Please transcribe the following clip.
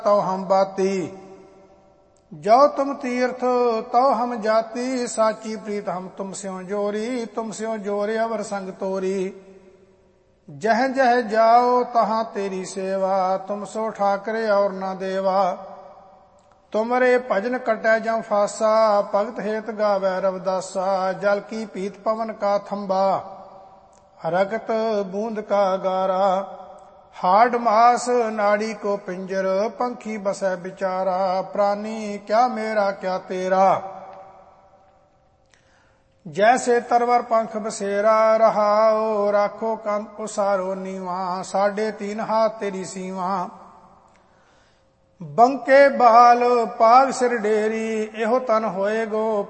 तौ हम बाती, जो तुम तीर्थ तौ हम जाति। साची प्रीत हम तुम स्यों जोरी, तुम स्यों जोरे अवर संग तोरी। जह जह जाओ तहाँ तेरी सेवा, तुम सो ठाकरे और न देवा। तुमरे भजन कटै जं फासा, भगत हेत गावै रविदासा। जल की पीत पवन का थंबा, रगत बूंद का गारा। हाड मास नाड़ी को पिंजर, पंखी बसै बिचारा। प्राणी क्या मेरा क्या तेरा, जैसे तरवर पंख बसेरा। रहाओ राखो कंत उसारो नीवा, 3.5 हाथ तेरी सीवा। बंके बाल पाग सिर डेरी, एहो तन होए गो